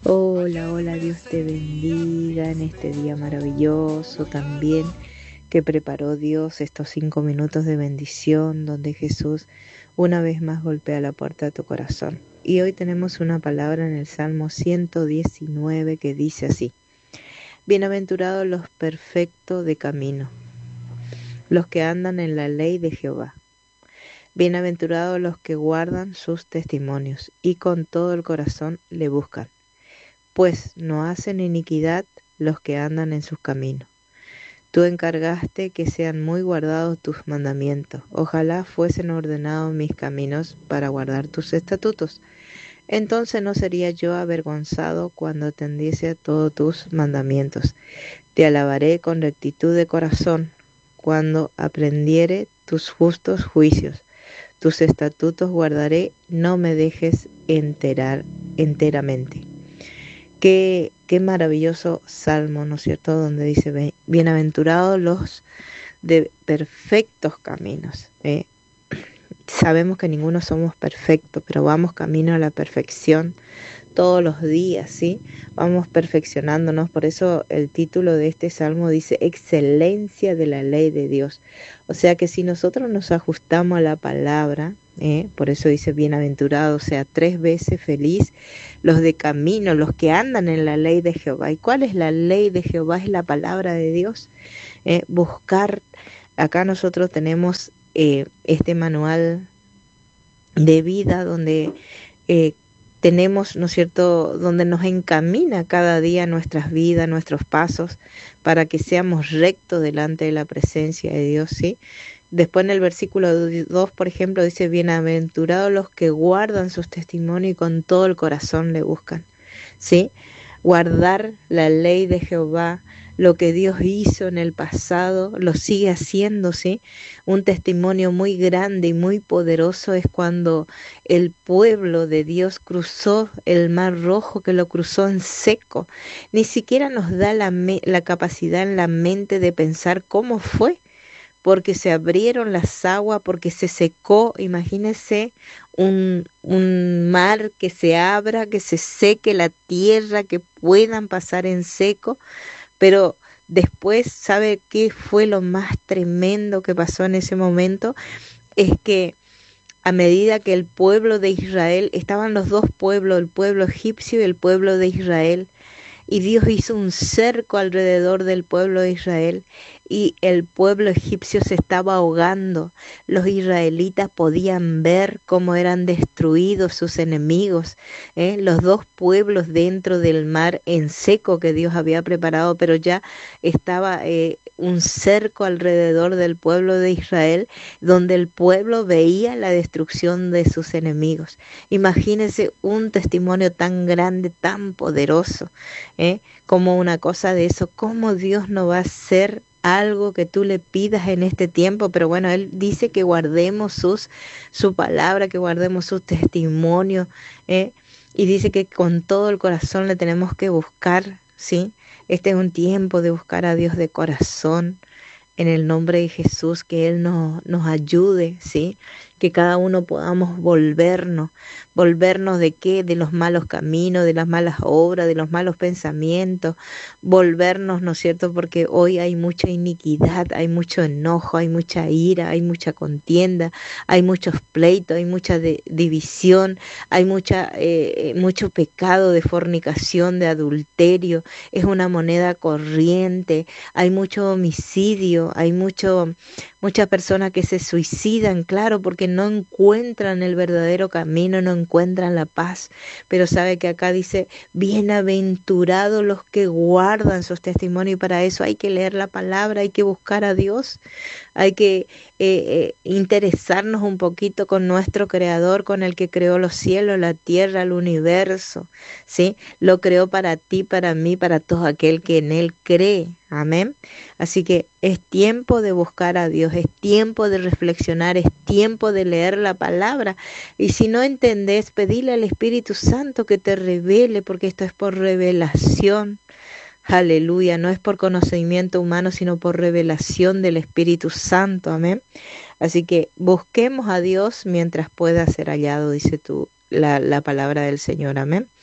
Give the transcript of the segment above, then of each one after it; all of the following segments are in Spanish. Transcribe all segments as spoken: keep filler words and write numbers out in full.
Hola, hola, Dios te bendiga en este día maravilloso también que preparó Dios estos cinco minutos de bendición donde Jesús una vez más golpea la puerta de tu corazón. Y hoy tenemos una palabra en el Salmo ciento diecinueve que dice así: Bienaventurados los perfectos de camino, los que andan en la ley de Jehová. Bienaventurados los que guardan sus testimonios y con todo el corazón le buscan. Pues no hacen iniquidad los que andan en sus caminos. Tú encargaste que sean muy guardados tus mandamientos. Ojalá fuesen ordenados mis caminos para guardar tus estatutos. Entonces no sería yo avergonzado cuando atendiese a todos tus mandamientos. Te alabaré con rectitud de corazón cuando aprendiere tus justos juicios. Tus estatutos guardaré, no me dejes enterar enteramente. Qué, qué maravilloso salmo, ¿no es cierto?, donde dice, bienaventurados los de perfectos caminos. ¿eh? Sabemos que ninguno somos perfectos, pero vamos camino a la perfección todos los días, ¿sí? Vamos perfeccionándonos. Por eso el título de este salmo dice excelencia de la ley de Dios. O sea que si nosotros nos ajustamos a la palabra, ¿eh? Por eso dice bienaventurado, o sea, tres veces feliz los de camino, los que andan en la ley de Jehová. ¿Y cuál es la ley de Jehová? Es la palabra de Dios. ¿eh? Buscar, acá nosotros tenemos eh, este manual de vida donde eh, tenemos, ¿no es cierto?, donde nos encamina cada día nuestras vidas, nuestros pasos, para que seamos rectos delante de la presencia de Dios, ¿sí? Después en el versículo dos, por ejemplo, dice, bienaventurados los que guardan sus testimonios y con todo el corazón le buscan, ¿sí? Guardar la ley de Jehová, lo que Dios hizo en el pasado, lo sigue haciendo, ¿sí? Un testimonio muy grande y muy poderoso es cuando el pueblo de Dios cruzó el Mar Rojo, que lo cruzó en seco. Ni siquiera nos da la, me- la capacidad en la mente de pensar cómo fue, porque se abrieron las aguas, porque se secó. Imagínense un, un mar que se abra, que se seque la tierra, que puedan pasar en seco, pero después, ¿sabe qué fue lo más tremendo que pasó en ese momento? Es que a medida que el pueblo de Israel, estaban los dos pueblos, el pueblo egipcio y el pueblo de Israel, y Dios hizo un cerco alrededor del pueblo de Israel y el pueblo egipcio se estaba ahogando. Los israelitas podían ver cómo eran destruidos sus enemigos, ¿eh? Los dos pueblos dentro del mar en seco que Dios había preparado, pero ya estaba eh, un cerco alrededor del pueblo de Israel, donde el pueblo veía la destrucción de sus enemigos. Imagínense un testimonio tan grande, tan poderoso. ¿eh? Como una cosa de eso, cómo Dios no va a hacer algo que tú le pidas en este tiempo, pero bueno, Él dice que guardemos sus, su palabra, que guardemos su testimonio, ¿eh? Y dice que con todo el corazón le tenemos que buscar, ¿sí? Este es un tiempo de buscar a Dios de corazón, en el nombre de Jesús, que Él nos, nos ayude, ¿sí? Que cada uno podamos volvernos, volvernos de qué, de los malos caminos, de las malas obras, de los malos pensamientos, volvernos, ¿no es cierto? Porque hoy hay mucha iniquidad, hay mucho enojo, hay mucha ira, hay mucha contienda, hay muchos pleitos, hay mucha de, división, hay mucha, eh, mucho pecado de fornicación, de adulterio, es una moneda corriente, hay mucho homicidio, hay mucho, muchas personas que se suicidan, claro, porque no encuentran el verdadero camino, no encuentran la paz. Pero sabe que acá dice, bienaventurados los que guardan sus testimonios, y para eso hay que leer la palabra, hay que buscar a Dios, hay que eh, eh, interesarnos un poquito con nuestro Creador, con el que creó los cielos, la tierra, el universo, ¿sí? Lo creó para ti, para mí, para todo aquel que en Él cree. Amén. Así que es tiempo de buscar a Dios, es tiempo de reflexionar, es tiempo de leer la palabra. Y si no entendés, pedile al Espíritu Santo que te revele, porque esto es por revelación. Aleluya, no es por conocimiento humano, sino por revelación del Espíritu Santo, amén. Así que busquemos a Dios mientras pueda ser hallado, dice tú la, la palabra del Señor, amén.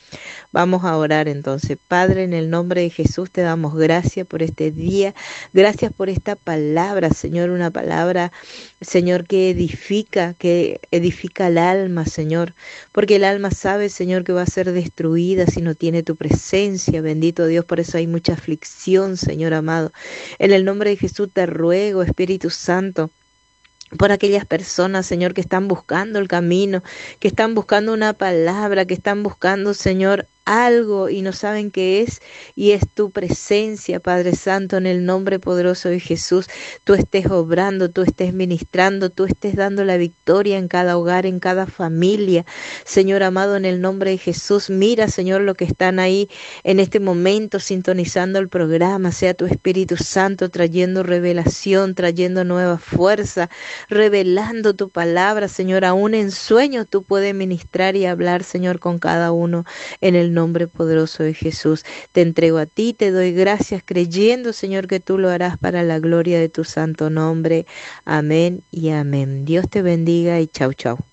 Vamos a orar entonces. Padre, en el nombre de Jesús te damos gracias por este día. Gracias por esta palabra, Señor, una palabra, Señor, que edifica, que edifica el alma, Señor. Porque el alma sabe, Señor, que va a ser destruida si no tiene tu presencia. Bendito Dios, por eso hay mucha aflicción, Señor amado. En el nombre de Jesús te ruego, Espíritu Santo, por aquellas personas, Señor, que están buscando el camino, que están buscando una palabra, que están buscando, Señor, algo y no saben qué es, y es tu presencia, Padre Santo, en el nombre poderoso de Jesús. Tú estés obrando, tú estés ministrando, tú estés dando la victoria en cada hogar, en cada familia, Señor amado, en el nombre de Jesús. Mira, Señor, lo que están ahí en este momento sintonizando el programa, sea tu Espíritu Santo trayendo revelación, trayendo nueva fuerza, revelando tu palabra, Señor. Aún en sueños tú puedes ministrar y hablar, Señor, con cada uno, en el nombre poderoso de Jesús. Te entrego a ti, te doy gracias, creyendo, Señor, que tú lo harás para la gloria de tu santo nombre. Amén y amén. Dios te bendiga y chau, chau.